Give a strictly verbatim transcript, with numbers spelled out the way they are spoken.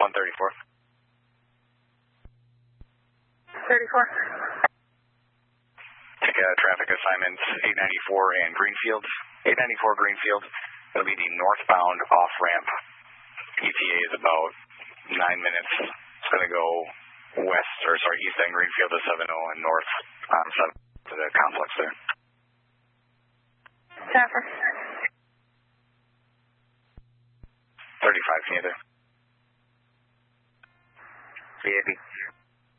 one thirty-four. thirty-four. Take a traffic assignment eight ninety-four and Greenfield. eight ninety-four Greenfield. It'll be the northbound off-ramp. E T A is about nine minutes. It's going to go west, or sorry, east end Greenfield to seven oh and north on seven to the complex there. Sapper. thirty-five, can you there? C A B.